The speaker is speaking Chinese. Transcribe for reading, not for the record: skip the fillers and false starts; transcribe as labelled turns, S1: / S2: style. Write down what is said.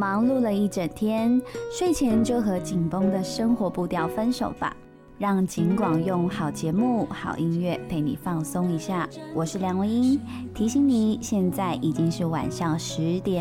S1: 忙碌了一整天，睡前就和紧绷的生活步调分手吧，让景广用好节目、好音乐陪你放松一下。我是梁文音，提醒你，现在已经是晚上10点